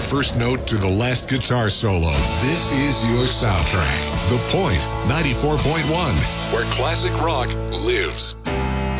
first note to the last guitar solo. This is your soundtrack. The Point 94.1, where classic rock lives.